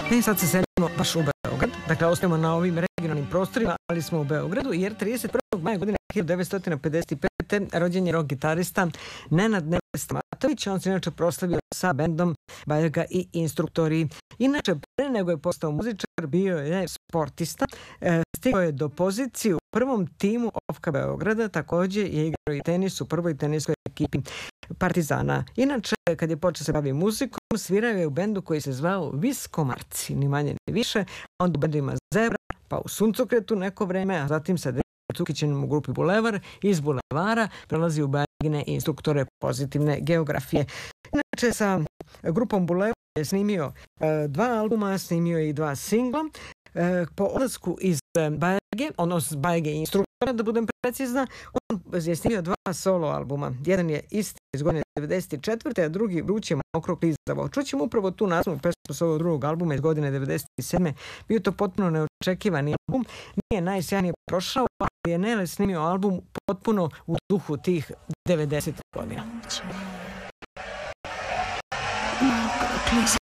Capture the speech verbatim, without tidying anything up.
Mi sad se selimo baš u Beograd, dakle ostajemo na ovim regionalnim prostorima, ali smo u Beogradu jer trideset prvog maja godine hiljadu devetsto pedeset pete. rođen je rock gitarista Nenad Stamatović. On se inače proslavio sa bendom Bajaga i Instruktori. Inače, pre nego je postao muzičar, bio je sportista. E, stigao je do pozicije u prvom timu Ofka Beograda, takođe je igrao i tenis u prvoj teniskoj ekipi Partizana. Inače, kad je počeo se bavi muzikom, svirao je u bendu koji se zvao Viskomarci, ni manje ni više, onda u bendima Zebra, pa u Suncokretu neko vreme, a zatim sa Cukićem u grupi Bulevar, iz Bulevara prelazi u Bajagine Instruktore pozitivne geografije. Inače, sa grupom Bulevar je snimio e, dva albuma, snimio je i dva singla. E, po odlasku iz Bajage, odnosno Bajage Instruktora, da budem precizna, on je snimio dva solo albuma. Jedan je isti iz godine devedeset četvrte. a drugi Vruće mokro klizavo. Čućemo upravo tu naslovnu pesmu s ovog drugog albuma iz godine devedeset sedme. Bio to potpuno neočekivani album. Nije najsjajnije prošao, ali je Nele snimio album potpuno u duhu tih devedesetih godina. Mokro klizavo.